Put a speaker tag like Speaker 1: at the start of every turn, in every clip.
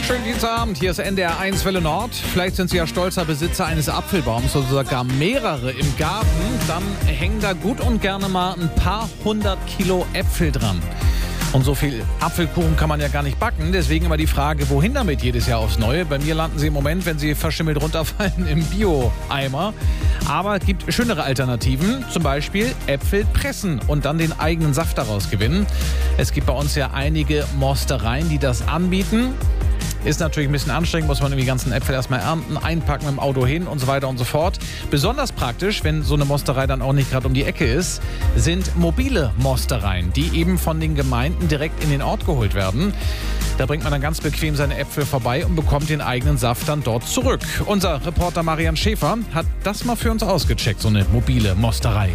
Speaker 1: Schönen Dienstagabend, hier ist NDR 1 Welle Nord. Vielleicht sind Sie ja stolzer Besitzer eines Apfelbaums oder sogar mehrere im Garten. Dann hängen da gut und gerne mal ein paar 100 Kilo Äpfel dran. Und so viel Apfelkuchen kann man ja gar nicht backen. Deswegen immer die Frage, wohin damit jedes Jahr aufs Neue? Bei mir landen sie im Moment, wenn sie verschimmelt runterfallen, im Bio-Eimer. Aber es gibt schönere Alternativen, zum Beispiel Äpfel pressen und dann den eigenen Saft daraus gewinnen. Es gibt bei uns ja einige Mostereien, die das anbieten. Ist natürlich ein bisschen anstrengend, muss man die ganzen Äpfel erstmal ernten, einpacken mit dem Auto hin und so weiter und so fort. Besonders praktisch, wenn so eine Mosterei dann auch nicht gerade um die Ecke ist, sind mobile Mostereien, die eben von den Gemeinden direkt in den Ort geholt werden. Da bringt man dann ganz bequem seine Äpfel vorbei und bekommt den eigenen Saft dann dort zurück. Unser Reporter Marian Schäfer hat das mal für uns ausgecheckt, so eine mobile Mosterei.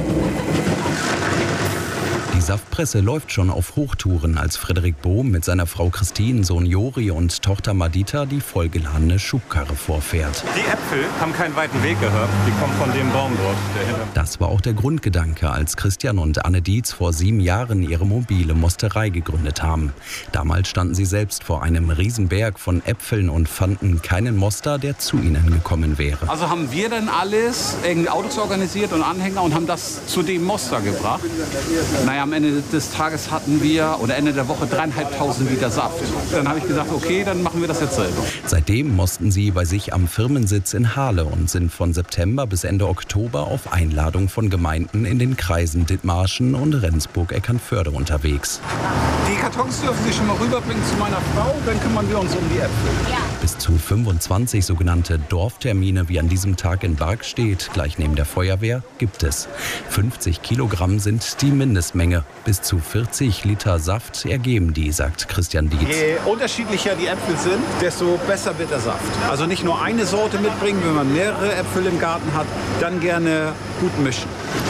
Speaker 2: Die Saftpresse läuft schon auf Hochtouren, als Frederik Bohm mit seiner Frau Christine, Sohn Jori und Tochter Madita die vollgeladene Schubkarre vorfährt.
Speaker 3: Die Äpfel haben keinen weiten Weg gehabt, die kommen von dem Baum dort.
Speaker 2: Das war auch der Grundgedanke, als Christian und Anne Dietz vor 7 Jahren ihre mobile Mosterei gegründet haben. Damals standen sie selbst vor einem Riesenberg von Äpfeln und fanden keinen Moster, der zu ihnen gekommen wäre.
Speaker 4: Also haben wir dann alles, irgendwie Autos organisiert und Anhänger und haben das zu dem Moster gebracht. Naja, am Ende des Tages hatten wir, oder Ende der Woche, 3.500 Liter Saft. Dann habe ich gesagt, okay, dann machen wir das jetzt selber.
Speaker 2: Seitdem mosten sie bei sich am Firmensitz in Hahle und sind von September bis Ende Oktober auf Einladung von Gemeinden in den Kreisen Dithmarschen und Rendsburg-Eckernförde unterwegs.
Speaker 4: Die Kartons dürfen Sie schon mal rüberbringen zu meiner Frau, dann kümmern wir uns um die Äpfel.
Speaker 5: Ja.
Speaker 2: Bis zu 25 sogenannte Dorftermine, wie an diesem Tag in Bargstedt, gleich neben der Feuerwehr, gibt es. 50 Kilogramm sind die Mindestmenge. Bis zu 40 Liter Saft ergeben die, sagt Christian Dietz.
Speaker 4: Je unterschiedlicher die Äpfel sind, desto besser wird der Saft. Also nicht nur eine Sorte mitbringen, wenn man mehrere Äpfel im Garten hat, dann gerne gut mischen.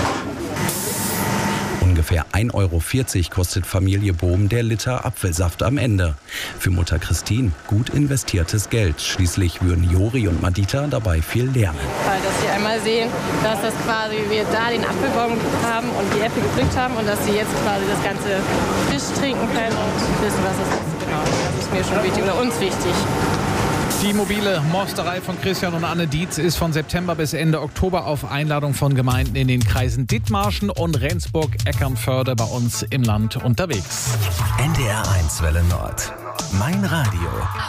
Speaker 2: Ungefähr 1,40 Euro kostet Familie Bohm der Liter Apfelsaft am Ende. Für Mutter Christine gut investiertes Geld. Schließlich würden Jori und Madita dabei viel lernen.
Speaker 6: Dass sie einmal sehen, dass das quasi wir da den Apfelbaum haben und die Äpfel gepflückt haben und dass sie jetzt quasi das Ganze frisch trinken können und wissen, was es ist. Genau, das ist mir schon wichtig oder uns wichtig.
Speaker 1: Die mobile Mosterei von Christian und Anne Dietz ist von September bis Ende Oktober auf Einladung von Gemeinden in den Kreisen Dithmarschen und Rendsburg-Eckernförde bei uns im Land unterwegs.
Speaker 7: NDR 1 Welle Nord. Mein Radio.